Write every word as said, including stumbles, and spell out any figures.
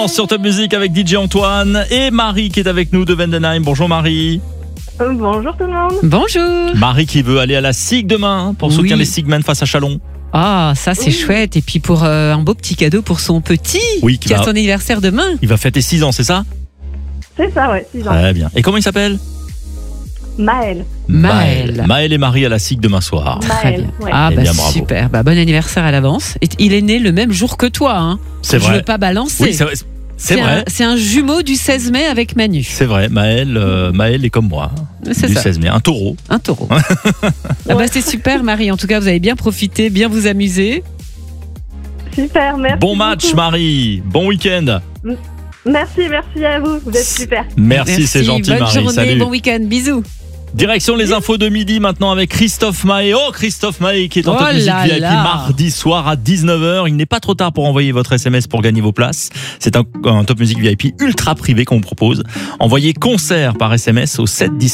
Ambiance sur Top Music avec D J Antoine et Marie qui est avec nous de Vendenheim. Bonjour Marie. Euh, bonjour tout le monde. Bonjour. Marie qui veut aller à la S I G demain pour Oui. soutenir les Sigmen face à Chalon. Ah, ça c'est Oui. chouette. Et puis pour euh, un beau petit cadeau pour son petit Oui, qui qui a va- son anniversaire demain. Il va fêter six ans, c'est ça? C'est ça, ouais, six ans. Très bien. Et comment il s'appelle? Maël. Maël. Maël et Marie à la S I G demain soir. Très Maël, bien. ouais. Ah Eh bah bien, bravo. super. Bah, bon anniversaire à l'avance. Et il est né le même jour que toi. Hein. C'est Je vrai. veux pas balancer. Oui, c'est vrai. C'est C'est un, vrai. c'est un jumeau du seize mai avec Manu. C'est vrai. Maël, euh, Maël est comme moi. C'est Du ça. seize mai. Un taureau. Un taureau. Ah bah c'est super Marie. En tout cas, vous avez bien profité, bien vous amuser. Super, merci. Bon match beaucoup. Marie. Bon week-end. Merci, merci à vous. Vous êtes super. Merci, c'est gentil Bonne Marie. journée, Salut. bon week-end. Bisous. Direction les infos de midi maintenant avec Christophe Maé. Oh, Christophe Maé qui est en Oh Top Music là V I P là. mardi soir à dix-neuf heures. Il n'est pas trop tard pour envoyer votre S M S pour gagner vos places. C'est un, un Top Music V I P ultra privé qu'on vous propose. Envoyez concert par S M S au sept dix-sept.